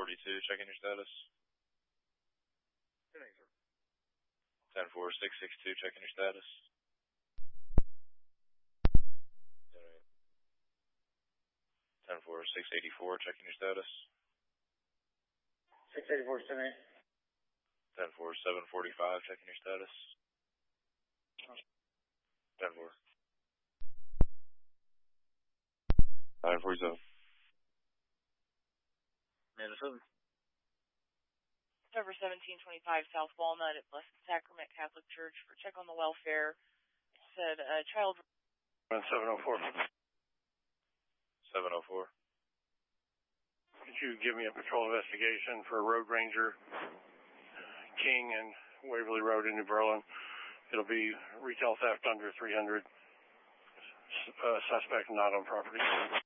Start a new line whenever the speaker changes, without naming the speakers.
checking your status. 10-4, 662, checking your status. 10-4, 684, checking your status.
684,
10-4, 745, checking your status. 10-4. 947.
Madison.
Number 1725 South Walnut at Blessed Sacrament Catholic Church for check on the welfare. Said child.
704.
704.
Could you give me a patrol investigation for Road Ranger King and Waverly Road in New Berlin? It'll be retail theft under 300. Suspect not on property.